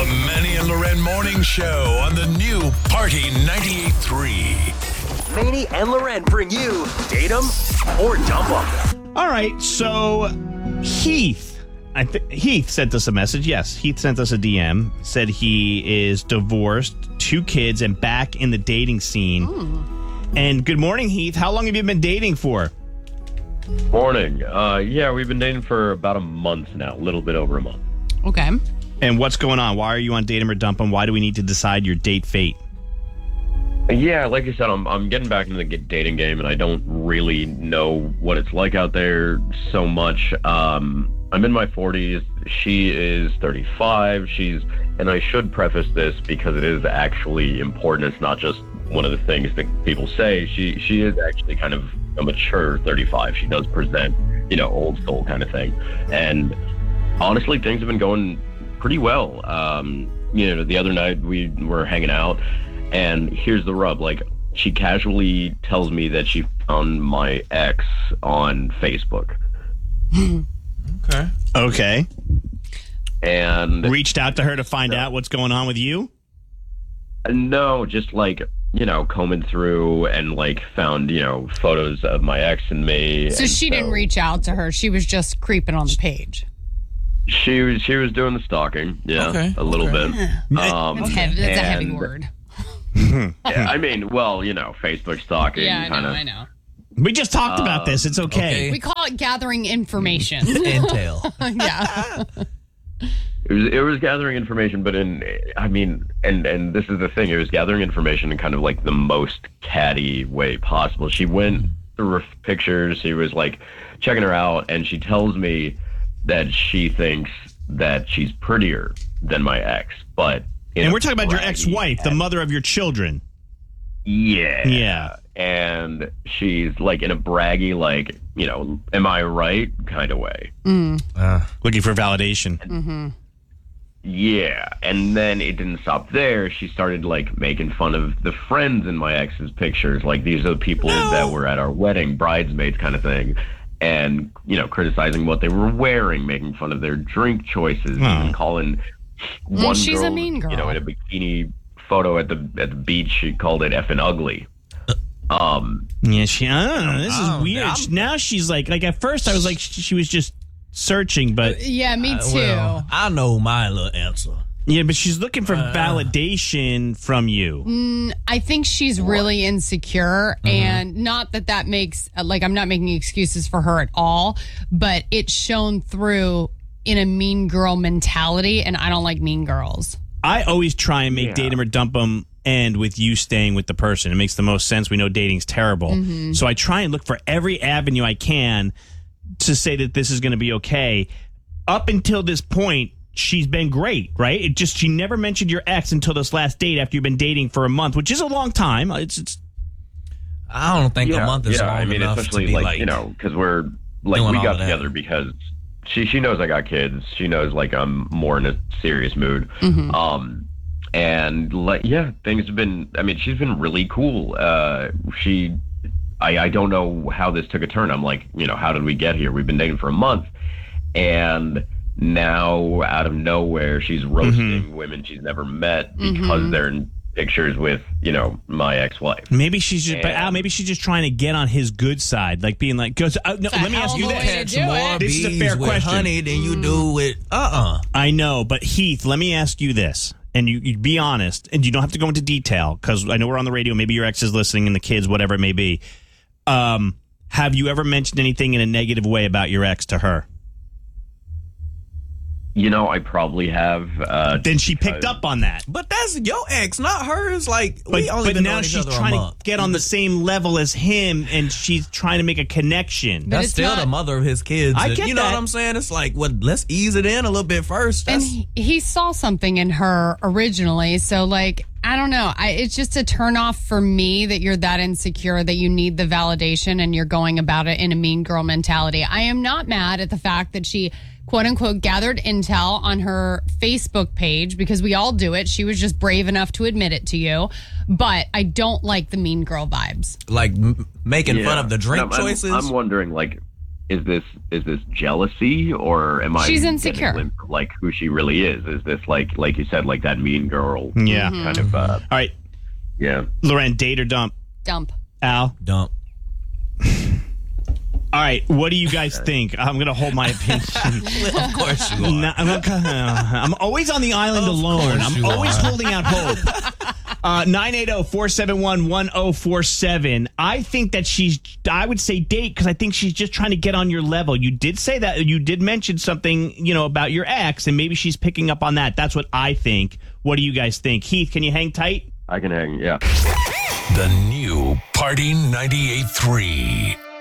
The Manny and Loren Morning Show on the new Party 98.3. Manny and Loren bring you Date 'em or Dump 'em. All right, so Heath. Heath sent us a message. Yes, Heath sent us a DM. Said he is divorced, 2 kids, and back in the dating scene. And good morning, Heath. How long have you been dating for? Morning. Yeah, we've been dating for about a month now, a little bit over a month. Okay. And what's going on? Why are you on Date 'em or Dump 'em? Why do we need to decide your date fate? Yeah, like I said, I'm getting back into the dating game, and I don't really know what it's like out there so much. I'm in my 40s. She is 35. And I should preface this because it is actually important. It's not just one of the things that people say. She is actually kind of a mature 35. She does present, old soul kind of thing. And honestly, things have been going pretty well. The other night we were hanging out, and here's the rub. Like, she casually tells me that she found my ex on Facebook. Okay. And reached out to her to find out what's going on with you? No, just combing through and found, photos of my ex and me. So she didn't reach out to her. She was just creeping on the page. She was doing the stalking. Yeah, a little bit. That's a heavy word. Yeah, I mean, Facebook stalking. Yeah, I know. We just talked about this. It's okay. We call it gathering information. Intel. Yeah. It was gathering information, but and this is the thing. It was gathering information in kind of the most catty way possible. She went through her pictures. She was checking her out, and she tells me that she thinks that she's prettier than my ex. But we're talking about your ex-wife, the mother of your children. Yeah. Yeah. And she's in a braggy, am I right kind of way. Looking for validation. Mm-hmm. Yeah. And then it didn't stop there. She started making fun of the friends in my ex's pictures. These are the people that were at our wedding, bridesmaids kind of thing. And, criticizing what they were wearing, making fun of their drink choices, and calling one she's girl, a mean girl. in a bikini photo at the beach, she called it effing ugly. Yeah, this is weird. Now she's at first I was she was just searching, but yeah, me too. Well, I know my little answer. Yeah, but she's looking for validation from you. I think she's really insecure, and not that makes I'm not making excuses for her at all, but it's shown through in a mean girl mentality, and I don't like mean girls. I always try and make Date 'em or Dump 'em end with you staying with the person. It makes the most sense. We know dating's terrible. So I try and look for every avenue I can to say that this is going to be okay. Up until this point, she's been great, right? She never mentioned your ex until this last date after you've been dating for a month, which is a long time. It's I don't think a month is long enough especially to be because we're we got together because she knows I got kids. She knows I'm more in a serious mood. And things have been, she's been really cool. I don't know how this took a turn. I'm how did we get here? We've been dating for a month, and now out of nowhere, she's roasting women she's never met because they're in pictures with, my ex-wife. Maybe she's just, maybe she's just trying to get on his good side, being let me ask you this. This is a fair question. Honey than you do with I know, but Heath, let me ask you this. And you be honest, and you don't have to go into detail because I know we're on the radio. Maybe your ex is listening, and the kids, whatever it may be. Have you ever mentioned anything in a negative way about your ex to her? I probably have. Then she picked up on that. But that's your ex, not hers. But now she's trying to get on the same level as him, and she's trying to make a connection. That's still the mother of his kids. I get you know that. what I'm saying? It's let's ease it in a little bit first. And he saw something in her originally, so I don't know. It's just a turn off for me that you're that insecure that you need the validation and you're going about it in a mean girl mentality. I am not mad at the fact that she quote unquote gathered intel on her Facebook page because we all do it. She was just brave enough to admit it to you. But I don't like the mean girl vibes. Making fun of the drink choices. I'm wondering is this jealousy, or am I She's getting insecure. a glimpse of, like, who she really is? Is this like you said, like that mean girl Yeah. kind of? All right, Yeah. Loren, date or dump? Dump. Al? Dump. All right, what do you guys think? I'm going to hold my opinion. Of course you are. I'm always on the island alone. course I'm you always are. holding out hope. 980-471-1047. I think that I would say date because I think she's just trying to get on your level. You did say that. You did mention something, about your ex, and maybe she's picking up on that. That's what I think. What do you guys think? Heath, can you hang tight? I can hang. Yeah. The new Party 98.3.